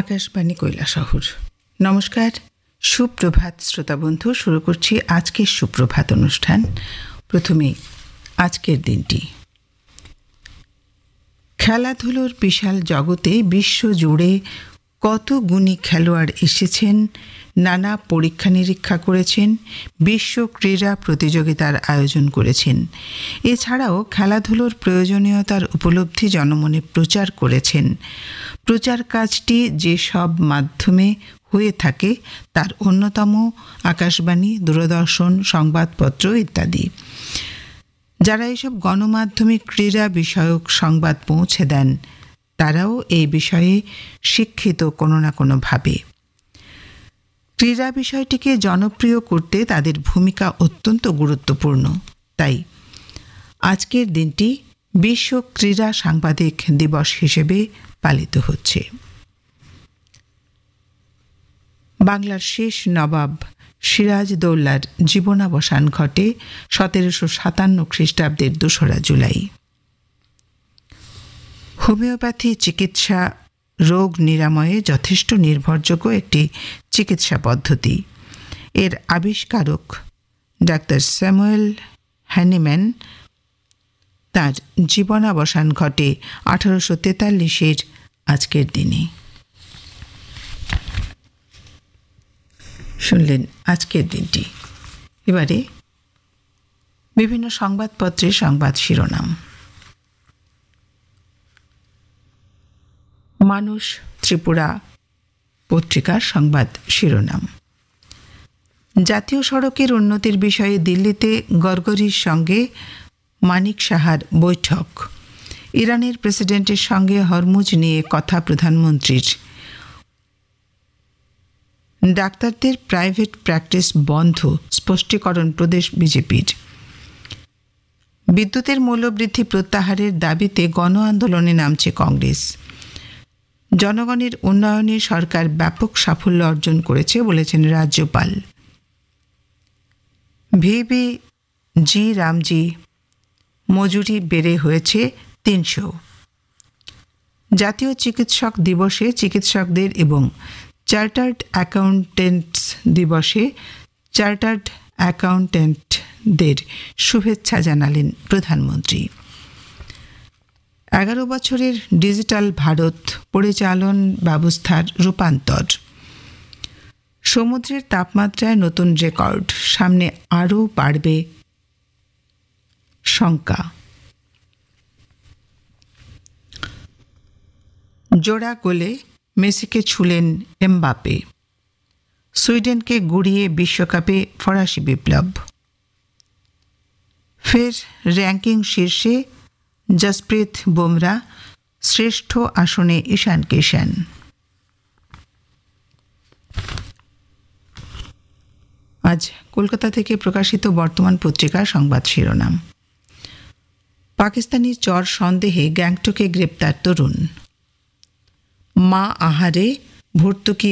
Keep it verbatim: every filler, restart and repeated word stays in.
আকাশবাণী কৈলাসহর। নমস্কার, সুপ্রভাত শ্রোতা বন্ধু। শুরু করছি আজকের সুপ্রভাত অনুষ্ঠান। প্রথমে আজকের দিনটি। খেলাধুলোর বিশাল জগতে বিশ্বজুড়ে কত গুণী খেলোয়াড় এসেছেন, নানা পরীক্ষা নিরীক্ষা করেছেন, বিশ্ব ক্রীড়া প্রতিযোগিতার আয়োজন করেছেন। এছাড়াও খেলাধুলোর প্রয়োজনীয়তার উপলব্ধি জনমনে প্রচার করেছেন। প্রচার কাজটি যেসব মাধ্যমে হয়ে থাকে তার অন্যতম আকাশবাণী, দূরদর্শন, সংবাদপত্র ইত্যাদি। যারা এসব গণমাধ্যমিক ক্রীড়া বিষয়ক সংবাদ পৌঁছে দেন তারাও এই বিষয়ে শিক্ষিত কোনো না কোনোভাবে। ক্রীড়া বিষয়টিকে জনপ্রিয় করতে তাদের ভূমিকা অত্যন্ত গুরুত্বপূর্ণ। তাই আজকের দিনটি বিশ্ব ক্রীড়া সাংবাদিক দিবস হিসেবে পালিত হচ্ছে। বাংলার শেষ নবাব সিরাজদৌল্লার জীবনাবসান ঘটে সতেরোশো সাতান্ন খ্রিস্টাব্দের দোসরা জুলাই। হোমিওপ্যাথি চিকিৎসা রোগ নিরাময়ে যথেষ্ট নির্ভরযোগ্য একটি চিকিৎসা পদ্ধতি। এর আবিষ্কারক ডাক্তার স্যামুয়েল হ্যানিম্যান, তার জীবনাবসান ঘটে আঠারোশো তেতাল্লিশের আজকের দিনে। শুনলেন আজকের দিনটি। এবারে বিভিন্ন সংবাদপত্রের সংবাদ শিরোনাম। মানুষ ত্রিপুরা পত্রিকার সংবাদ শিরোনাম। জাতীয় সড়কের উন্নতির বিষয়ে দিল্লিতে গডকরির সঙ্গে মানিক সাহার বৈঠক। ইরানের প্রেসিডেন্টের সঙ্গে হরমুজ নিয়ে কথা প্রধানমন্ত্রীর। ডাক্তারদের প্রাইভেট প্র্যাকটিস বন্ধ, স্পষ্টীকরণ প্রদেশ বিজেপির। বিদ্যুতের মূল্যবৃদ্ধি প্রত্যাহারের দাবিতে গণ আন্দোলনে নামছে কংগ্রেস। জনগণের উন্নয়নে সরকার ব্যাপক সাফল্য অর্জন করেছে বলেছেন রাজ্যপাল। ভিবি জি রামজি মজুরি বেড়ে হয়েছে তিনশো। জাতীয় চিকিৎসক দিবসে চিকিৎসকদের এবং চার্টার্ড অ্যাকাউন্টেন্টস দিবসে চার্টার্ড অ্যাকাউন্টেন্টদের শুভেচ্ছা জানালেন প্রধানমন্ত্রী। এগারো বছরের ডিজিটাল ভারত পরিচালন ব্যবস্থার রূপান্তর। সমুদ্রের তাপমাত্রায় নতুন রেকর্ড, সামনে আরও বাড়বে শঙ্কা। জোড়া গোলে মেসিকে ছুঁলেন এমবাপে। সুইডেনকে গুড়িয়ে বিশ্বকাপে ফরাসি বিপ্লব। ফের র্যাঙ্কিং শীর্ষে জসপ্রীত বুমরা, শ্রেষ্ঠ আসনে ঈশান কিষান। আজ কলকাতা থেকে প্রকাশিত বর্তমান পত্রিকার সংবাদ শিরোনাম। পাকিস্তানি চর সন্দেহে গ্যাংটকে গ্রেপ্তার তরুণ। মা আহারে ভর্তুকি